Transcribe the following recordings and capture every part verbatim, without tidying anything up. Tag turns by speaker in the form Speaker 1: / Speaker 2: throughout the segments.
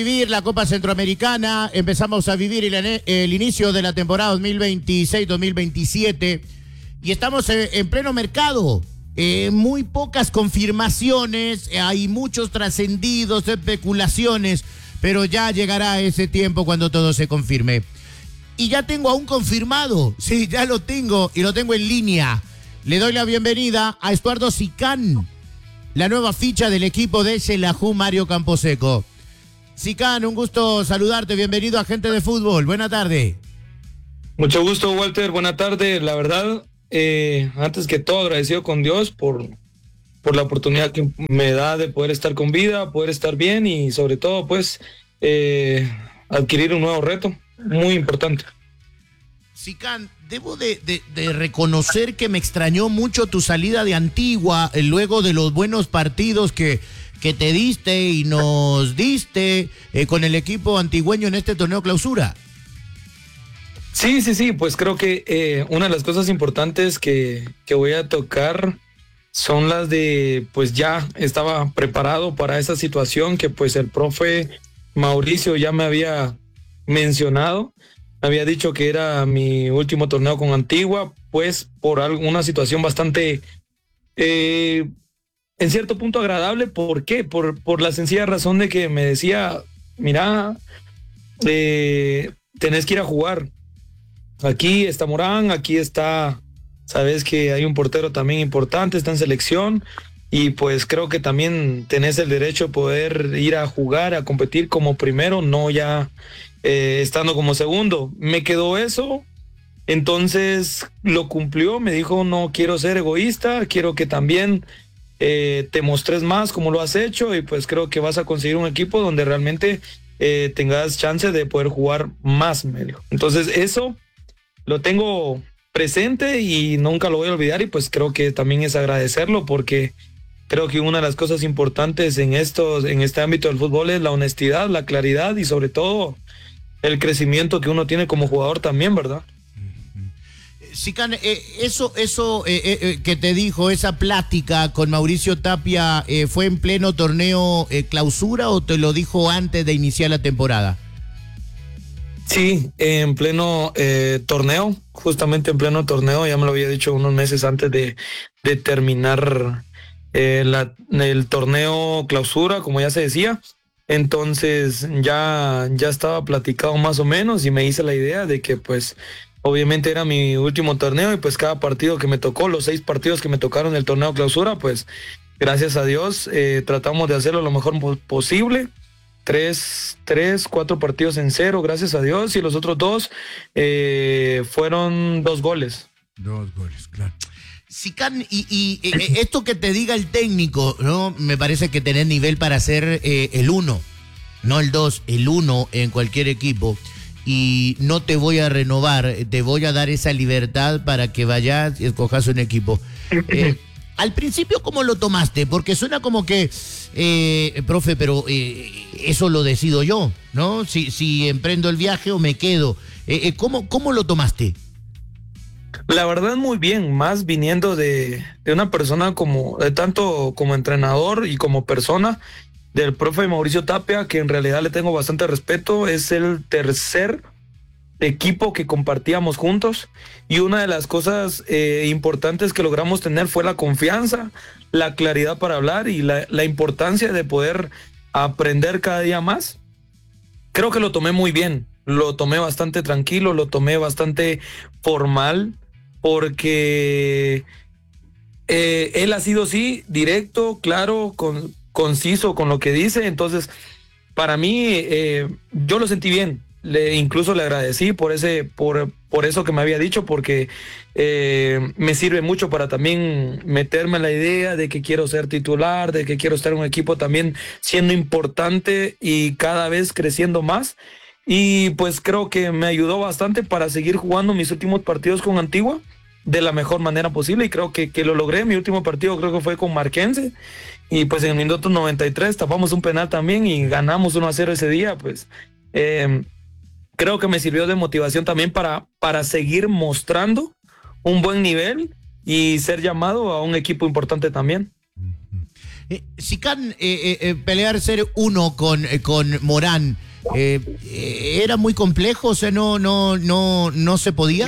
Speaker 1: Vivir la Copa Centroamericana, empezamos a vivir el, el inicio de la temporada dos mil veintiséis dos mil veintisiete y estamos en pleno mercado. Eh, muy pocas confirmaciones, hay muchos trascendidos, especulaciones, pero ya llegará ese tiempo cuando todo se confirme. Y ya tengo a un confirmado, sí, ya lo tengo y lo tengo en línea. Le doy la bienvenida a Estuardo Sicán, la nueva ficha del equipo de Xelajú Mario Camposeco. Sicán, un gusto saludarte, bienvenido a Gente de Fútbol, buena tarde.
Speaker 2: Mucho gusto, Walter, buena tarde. La verdad, eh, antes que todo agradecido con Dios por, por la oportunidad que me da de poder estar con vida, poder estar bien y sobre todo pues eh, adquirir un nuevo reto muy importante.
Speaker 1: Sicán, debo de, de, de reconocer que me extrañó mucho tu salida de Antigua, eh, luego de los buenos partidos que, que te diste y nos diste eh, con el equipo antigüeño en este torneo clausura.
Speaker 2: Sí, sí, sí, pues creo que eh, una de las cosas importantes que, que voy a tocar son las de, pues ya estaba preparado para esa situación que pues el profe Mauricio ya me había mencionado. Había dicho que era mi último torneo con Antigua, pues por alguna situación bastante, eh, en cierto punto agradable. ¿Por qué? Por, por la sencilla razón de que me decía, mira, eh, tenés que ir a jugar. Aquí está Morán, aquí está, sabes que hay un portero también importante, está en selección, y pues creo que también tenés el derecho de poder ir a jugar, a competir como primero, no ya... Eh, estando como segundo. Me quedó eso, entonces lo cumplió, me dijo no quiero ser egoísta, quiero que también eh, te mostres más como lo has hecho y pues creo que vas a conseguir un equipo donde realmente eh, tengas chance de poder jugar más, me dijo. Entonces eso lo tengo presente y nunca lo voy a olvidar y pues creo que también es agradecerlo porque creo que una de las cosas importantes en estos, en este ámbito del fútbol es la honestidad, la claridad y sobre todo el crecimiento que uno tiene como jugador también, ¿verdad?
Speaker 1: Sicán, eh, eso, eso eh, eh, que te dijo, esa plática con Mauricio Tapia, eh, ¿fue en pleno torneo eh, clausura o te lo dijo antes de iniciar la temporada?
Speaker 2: Sí, en pleno eh, torneo, justamente en pleno torneo, ya me lo había dicho unos meses antes de, de terminar eh, la, el torneo clausura, como ya se decía. Entonces ya, ya estaba platicado más o menos y me hice la idea de que pues obviamente era mi último torneo y pues cada partido que me tocó, los seis partidos que me tocaron el torneo clausura, pues gracias a Dios eh, tratamos de hacerlo lo mejor posible. Tres, tres, cuatro partidos en cero, gracias a Dios, y los otros dos eh, fueron dos goles.
Speaker 1: Dos goles, claro. Sicán, y, y eh, esto que te diga el técnico, ¿no? Me parece que tenés nivel para ser eh, el uno, no el dos, el uno en cualquier equipo. Y no te voy a renovar, te voy a dar esa libertad para que vayas y escojas un equipo. Eh, al principio, ¿cómo lo tomaste? Porque suena como que, eh, profe, pero eh, eso lo decido yo, ¿no? Si, si emprendo el viaje o me quedo. Eh, eh, ¿cómo, ¿Cómo lo tomaste?
Speaker 2: La verdad muy bien, más viniendo de, de una persona como, de tanto como entrenador y como persona, del profe Mauricio Tapia, que en realidad le tengo bastante respeto, es el tercer equipo que compartíamos juntos y una de las cosas eh, importantes que logramos tener fue la confianza, la claridad para hablar y la, la importancia de poder aprender cada día más. Creo que lo tomé muy bien, lo tomé bastante tranquilo, lo tomé bastante formal, porque eh, él ha sido sí directo, claro, con, conciso con lo que dice, entonces para mí eh, yo lo sentí bien, le, incluso le agradecí por ese, por, por eso que me había dicho, porque eh, me sirve mucho para también meterme en la idea de que quiero ser titular, de que quiero estar en un equipo también siendo importante y cada vez creciendo más. Y pues creo que me ayudó bastante para seguir jugando mis últimos partidos con Antigua de la mejor manera posible y creo que, que lo logré. Mi último partido creo que fue con Marquense y pues en el minuto noventa y tres tapamos un penal también y ganamos uno a cero ese día. Pues eh, creo que me sirvió de motivación también para, para seguir mostrando un buen nivel y ser llamado a un equipo importante también.
Speaker 1: Eh, Sican, eh, eh, pelear ser uno con, eh, con Morán, eh, eh, ¿era muy complejo? O sea, no, no, no, no se podía.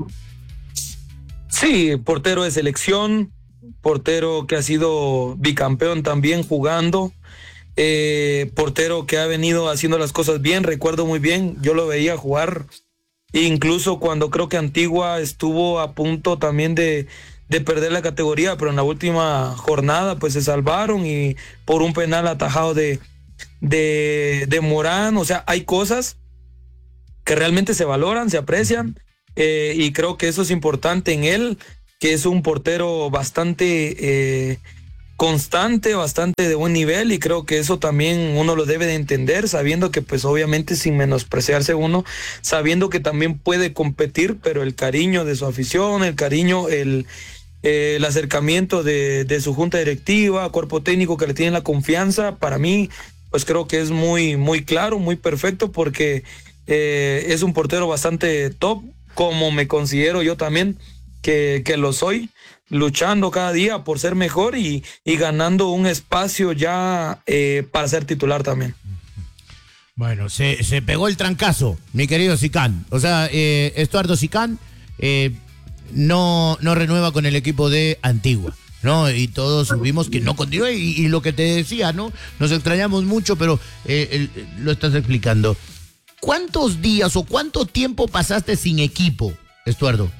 Speaker 2: Sí, portero de selección, portero que ha sido bicampeón también jugando, eh, portero que ha venido haciendo las cosas bien. Recuerdo muy bien, yo lo veía jugar, incluso cuando creo que Antigua estuvo a punto también de, de perder la categoría, pero en la última jornada pues se salvaron y por un penal atajado de, de, de Morán. O sea, hay cosas que realmente se valoran, se aprecian. Eh, y creo que eso es importante en él, que es un portero bastante eh, constante, bastante de buen nivel, y creo que eso también uno lo debe de entender, sabiendo que pues obviamente sin menospreciarse uno, sabiendo que también puede competir, pero el cariño de su afición, el cariño, el, eh, el acercamiento de, de su junta directiva, cuerpo técnico que le tiene la confianza, para mí pues creo que es muy, muy claro, muy perfecto, porque eh, es un portero bastante top, como me considero yo también que, que lo soy, luchando cada día por ser mejor y, y ganando un espacio ya eh, para ser titular también.
Speaker 1: Bueno, se, se pegó el trancazo, mi querido Sican. O sea, eh, Estuardo Sican eh, no, no renueva con el equipo de Antigua, ¿no? Y todos vimos que no continúa, y, y lo que te decía, ¿no? Nos extrañamos mucho, pero eh, el, lo estás explicando. ¿Cuántos días o cuánto tiempo pasaste sin equipo, Estuardo?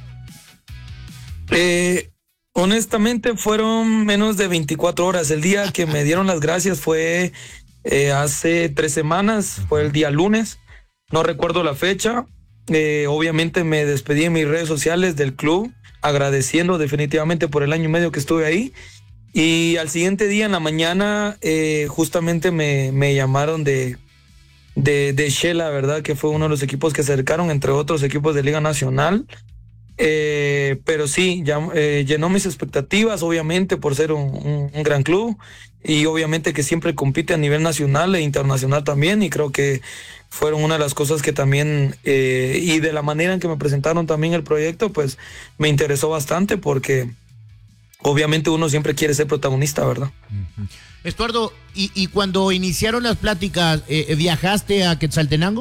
Speaker 2: Eh, honestamente fueron menos de veinticuatro horas. El día que me dieron las gracias fue eh, hace tres semanas, fue el día lunes, no recuerdo la fecha. Eh, obviamente me despedí en mis redes sociales del club, agradeciendo definitivamente por el año y medio que estuve ahí. Y al siguiente día en la mañana eh, justamente me, me llamaron de... de, de Shela, ¿verdad? Que fue uno de los equipos que se acercaron, entre otros equipos de Liga Nacional. Eh, pero sí, ya, eh, llenó mis expectativas, obviamente, por ser un, un, un gran club, y obviamente que siempre compite a nivel nacional e internacional también, y creo que fueron una de las cosas que también, eh, y de la manera en que me presentaron también el proyecto, pues me interesó bastante, porque obviamente uno siempre quiere ser protagonista, ¿verdad?
Speaker 1: Uh-huh. Estuardo, ¿y, y cuando iniciaron las pláticas, eh, viajaste a Quetzaltenango?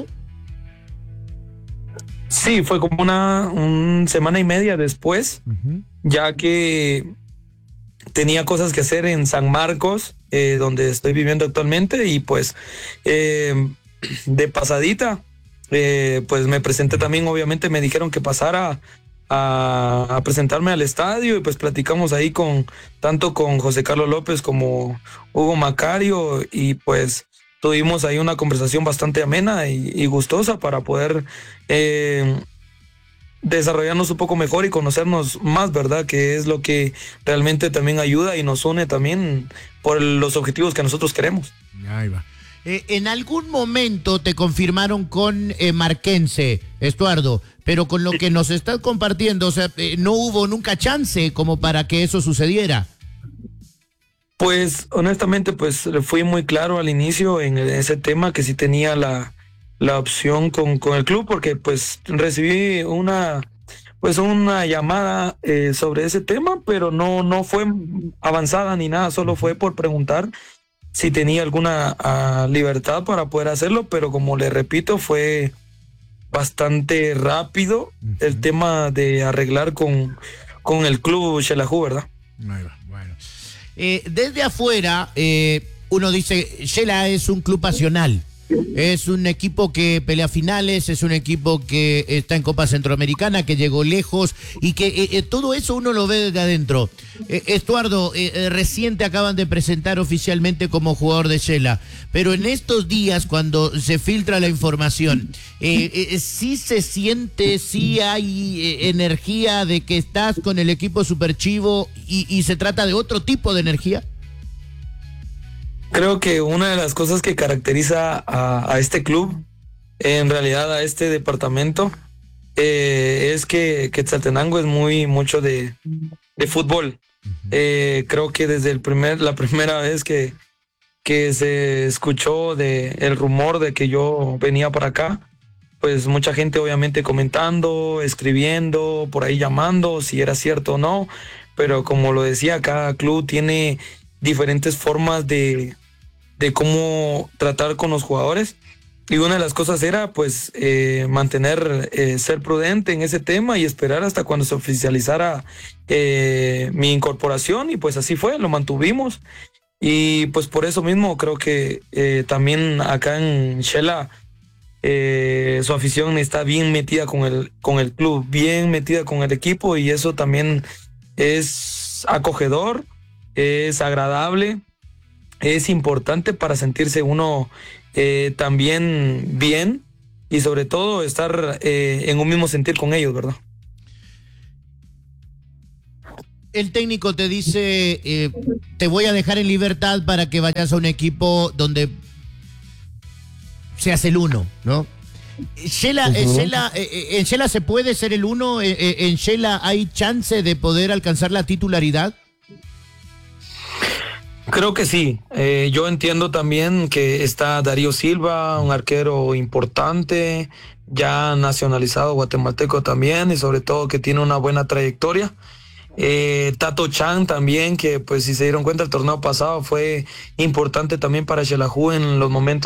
Speaker 2: Sí, fue como una un semana y media después, uh-huh. ya que tenía cosas que hacer en San Marcos, eh, donde estoy viviendo actualmente, y pues eh, de pasadita, eh, pues me presenté también. Obviamente me dijeron que pasara a, a presentarme al estadio, y pues platicamos ahí con tanto con José Carlos López como Hugo Macario, y pues tuvimos ahí una conversación bastante amena y, y gustosa para poder eh, desarrollarnos un poco mejor y conocernos más, ¿verdad? Que es lo que realmente también ayuda y nos une también por los objetivos que nosotros queremos.
Speaker 1: Ahí va. Eh, en algún momento te confirmaron con eh, Marquense, Estuardo, pero con lo que nos estás compartiendo, o sea, eh, no hubo nunca chance como para que eso sucediera.
Speaker 2: Pues honestamente, pues fui muy claro al inicio en ese tema, que sí tenía la, la opción con, con el club, porque pues recibí una pues una llamada eh, sobre ese tema, pero no, no fue avanzada ni nada, solo fue por preguntar si tenía alguna uh, libertad para poder hacerlo, pero como le repito, fue bastante rápido uh-huh. el tema de arreglar con, con el club Xelajú, ¿verdad?
Speaker 1: Ahí va. Eh, desde afuera, eh, uno dice, Shela es un club pasional, es un equipo que pelea finales, es un equipo que está en Copa Centroamericana, que llegó lejos, y que eh, eh, todo eso uno lo ve desde adentro. Eh, Estuardo, eh, eh, recién te acaban de presentar oficialmente como jugador de Shela, pero en estos días, cuando se filtra la información, eh, eh, sí se siente, sí hay eh, energía de que estás con el equipo Super Chivo, y, y se trata de otro tipo de energía.
Speaker 2: Creo que una de las cosas que caracteriza a, a este club, en realidad a este departamento, eh, es que Quetzaltenango es muy mucho de, de fútbol. Uh-huh. Eh, creo que desde el primer, la primera vez que, que se escuchó de el rumor de que yo venía para acá, pues mucha gente obviamente comentando, escribiendo, por ahí llamando, si era cierto o no, pero como lo decía, cada club tiene diferentes formas de, de cómo tratar con los jugadores. Y una de las cosas era pues eh, mantener, eh, ser prudente en ese tema y esperar hasta cuando se oficializara eh, mi incorporación, y pues así fue, lo mantuvimos. Y pues por eso mismo creo que eh, también acá en Shela eh, su afición está bien metida con el, con el club, bien metida con el equipo, y eso también es acogedor, es agradable, es importante para sentirse uno Eh, también bien, y sobre todo estar eh, en un mismo sentir con ellos, ¿verdad?
Speaker 1: El técnico te dice, eh, te voy a dejar en libertad para que vayas a un equipo donde seas el uno, ¿no? Shela, uh-huh. Shela, eh, ¿En Shela se puede ser el uno? ¿En Shela hay chance de poder alcanzar la titularidad?
Speaker 2: Creo que sí. Eh, yo entiendo también que está Darío Silva, un arquero importante, ya nacionalizado guatemalteco también, y sobre todo que tiene una buena trayectoria. Eh, Tato Chan también, que pues si se dieron cuenta el torneo pasado fue importante también para Xelajú en los momentos